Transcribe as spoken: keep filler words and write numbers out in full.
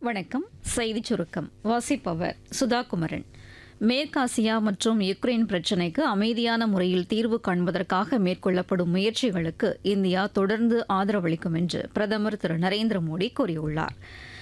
வணக்கம். செய்திச் சுருக்கம் வாசிப்பவர் சுதா குமரன். மேற்காசியா மற்றும் யுக்ரைன் பிரச்சினைக்கு அமைதியான முறையில் தீர்வு காண்பதற்காக மேற்கொள்ளப்படும் முயற்சிகளுக்கு இந்தியா தொடர்ந்து ஆதரவளிக்கும் என்று பிரதமர் திரு நரேந்திர மோடி கூறியுள்ளார்.